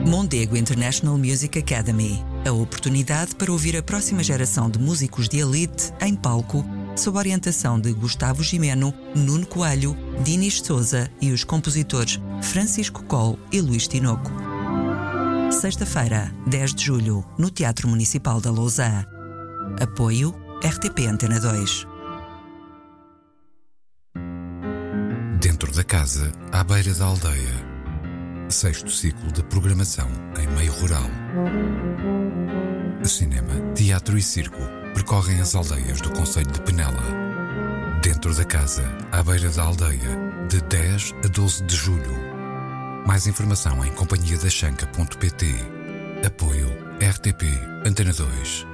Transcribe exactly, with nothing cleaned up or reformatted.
Mondego International Music Academy. A oportunidade para ouvir a próxima geração de músicos de elite em palco, sob a orientação de Gustavo Gimeno, Nuno Coelho, Dinis Souza e os compositores Francisco Coll e Luís Tinoco. Sexta-feira, dez de julho, no Teatro Municipal da Lousã. Apoio R T P Antena dois. Dentro da casa, à beira da aldeia. Sexto ciclo de programação em meio rural. Cinema, teatro e circo percorrem as aldeias do concelho de Penela. Dentro da casa, à beira da aldeia, de dez a doze de julho. Mais informação em companhia da chanca ponto pt. Apoio R T P Antena dois.